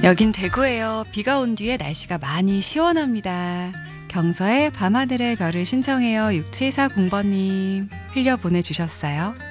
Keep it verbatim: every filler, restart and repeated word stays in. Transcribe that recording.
여긴 대구예요. 비가 온 뒤에 날씨가 많이 시원합니다. 경서의 밤하늘의 별을 신청해요. 육칠사공 번님 흘려 보내주셨어요.